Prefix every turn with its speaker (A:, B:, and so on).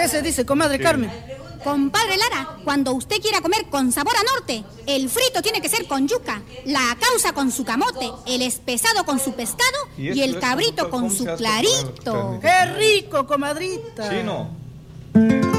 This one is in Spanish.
A: ¿Qué se dice, comadre Carmen?
B: Compadre Lara, cuando usted quiera comer con sabor a norte, el frito tiene que ser con yuca, la causa con su camote, el espesado con su pescado y el cabrito con su clarito.
A: ¡Qué rico, comadrita!
C: Chino.